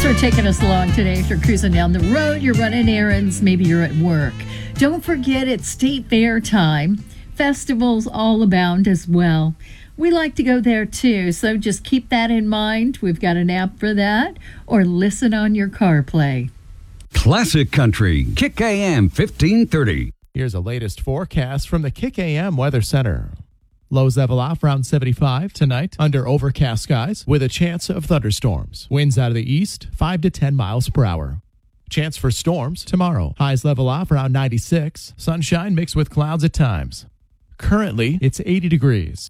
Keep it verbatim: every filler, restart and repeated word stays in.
Thanks for taking us along today. If you're cruising down the road, you're running errands, maybe you're at work. Don't forget it's State Fair time. Festivals all abound as well. We like to go there too, so just keep that in mind. We've got an app for that, or listen on your CarPlay. Classic Country, Kick A M fifteen thirty. Here's the latest forecast from the Kick A M Weather Center. Lows level off around seventy-five tonight under overcast skies with a chance of thunderstorms. Winds out of the east, five to ten miles per hour. Chance for storms tomorrow. Highs level off around ninety-six. Sunshine mixed with clouds at times. Currently, it's eighty degrees.